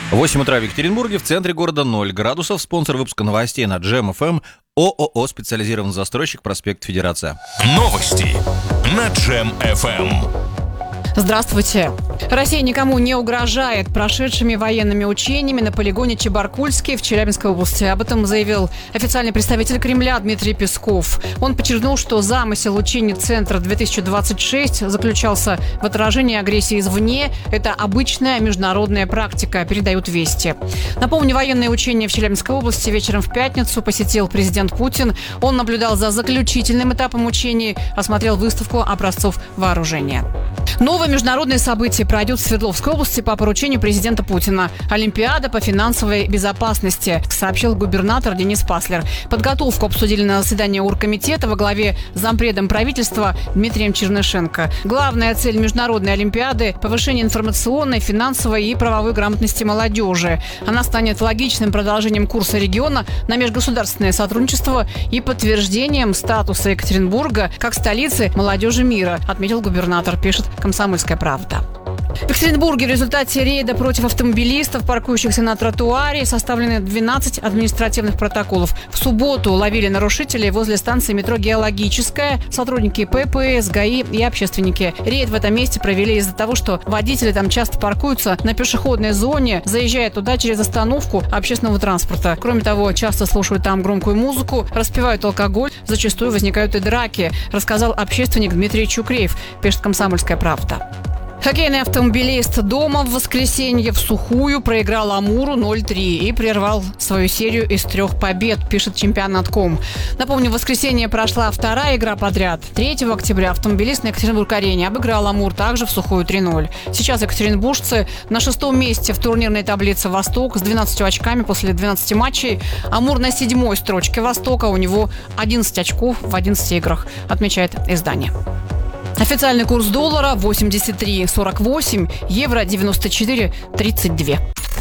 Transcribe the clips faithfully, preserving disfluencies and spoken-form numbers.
восемь утра в Екатеринбурге, в центре города ноль градусов. Спонсор выпуска новостей на Джем эф эм ООО «Специализированный застройщик», проспект Федерация. Новости на Джем эф эм. Здравствуйте. Россия никому не угрожает прошедшими военными учениями на полигоне Чебаркульский в Челябинской области. Об этом заявил официальный представитель Кремля Дмитрий Песков. Он подчеркнул, что замысел учений Центра две тысячи двадцать шесть заключался в отражении агрессии извне. Это обычная международная практика, передают Вести. Напомню, военные учения в Челябинской области вечером в пятницу посетил президент Путин. Он наблюдал за заключительным этапом учений, осмотрел выставку образцов вооружения. Новое международное событие пройдет в Свердловской области по поручению президента Путина. Олимпиада по финансовой безопасности, сообщил губернатор Денис Паслер. Подготовку обсудили на заседании оргкомитета во главе с зампредом правительства Дмитрием Чернышенко. Главная цель международной Олимпиады – повышение информационной, финансовой и правовой грамотности молодежи. Она станет логичным продолжением курса региона на межгосударственное сотрудничество и подтверждением статуса Екатеринбурга как столицы молодежи мира, отметил губернатор, пишет «Комсомольская правда». В Екатеринбурге в результате рейда против автомобилистов, паркующихся на тротуаре, составлены двенадцать административных протоколов. В субботу ловили нарушителей возле станции метро «Геологическая», сотрудники Пэ Пэ Эс, ГАИ и общественники. Рейд в этом месте провели из-за того, что водители там часто паркуются на пешеходной зоне, заезжая туда через остановку общественного транспорта. Кроме того, часто слушают там громкую музыку, распивают алкоголь, зачастую возникают и драки, рассказал общественник Дмитрий Чукреев, пишет «Комсомольская правда». Хоккейный автомобилист дома в воскресенье в сухую проиграл Амуру ноль три и прервал свою серию из трех побед, пишет чемпионат точка ком. Напомню, в воскресенье прошла вторая игра подряд. третьего октября автомобилист на Екатеринбург-арене обыграл Амур также в сухую три ноль. Сейчас екатеринбуржцы на шестом месте в турнирной таблице «Восток» с двенадцатью очками после двенадцати матчей. Амур на седьмой строчке «Востока», у него одиннадцать очков в одиннадцати играх, отмечает издание. Официальный курс доллара восемьдесят три сорок восемь, евро девяносто четыре тридцать два.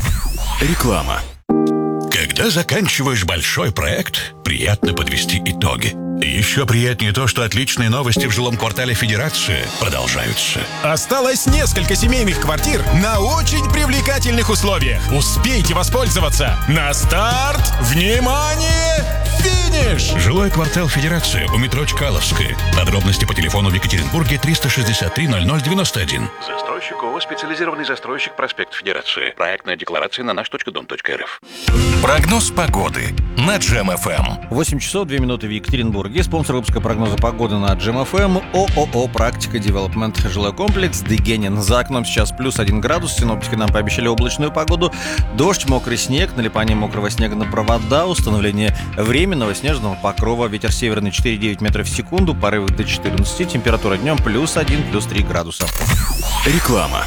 Реклама. Когда заканчиваешь большой проект, приятно подвести итоги. Еще приятнее то, что отличные новости в жилом квартале Федерации продолжаются. Осталось несколько семейных квартир на очень привлекательных условиях. Успейте воспользоваться. На старт! Внимание! Финиш! Жилой квартал Федерации у метро Чкаловская. Подробности по телефону в Екатеринбурге триста шестьдесят три ноль ноль девяносто один. Застройщик ООО «Специализированный застройщик», проспект Федерации. Проектная декларация на наш точка дом точка эр эф. Прогноз погоды на Джем эф эм. восемь часов две минуты в Екатеринбурге. Спонсор выпуска прогноза погоды на Джем эф эм ООО «Практика Девелопмент». Жилой комплекс Дегенин. За окном сейчас плюс один градус. Синоптики нам пообещали облачную погоду. Дождь, мокрый снег, налипание мокрого снега на провода, установление временного снежного покрова. Ветер северный четыре девять метров в секунду, порывы до четырнадцати. Температура днем плюс один, плюс три градуса. Реклама.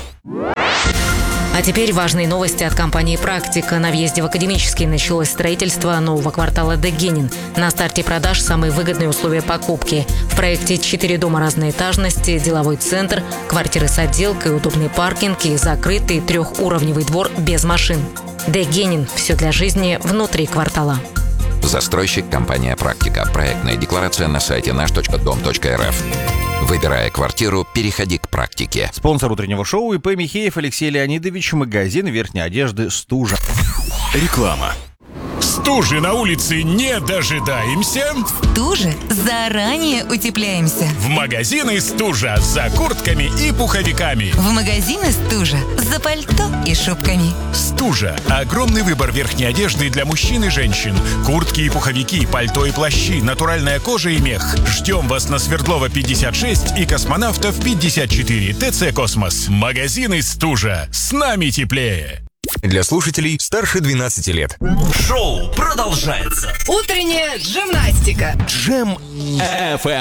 А теперь важные новости от компании «Практика». На въезде в Академический началось строительство нового квартала Дегенин. На старте продаж самые выгодные условия покупки. В проекте четыре дома разной этажности, деловой центр, квартиры с отделкой, удобный паркинг и закрытый трехуровневый двор без машин. Дегенин. Все для жизни внутри квартала. Застройщик компания «Практика». Проектная декларация на сайте наш точка дом точка эр эф. Выбирая квартиру, переходи к «Практике». Спонсор утреннего шоу И Пэ Михеев Алексей Леонидович, магазин верхней одежды «Стужа». Реклама. Стужи на улице не дожидаемся. Стужи заранее утепляемся. В магазины «Стужа» за куртками и пуховиками. В магазины «Стужа» за пальто и шубками. «Стужа» – огромный выбор верхней одежды для мужчин и женщин. Куртки и пуховики, пальто и плащи, натуральная кожа и мех. Ждем вас на Свердлова пятьдесят шесть и Космонавтов пятьдесят четыре. ТЦ «Космос». Магазины «Стужа». С нами теплее. Для слушателей старше двенадцати лет. Шоу продолжается. Утренняя джимнастика. Джем эф эм.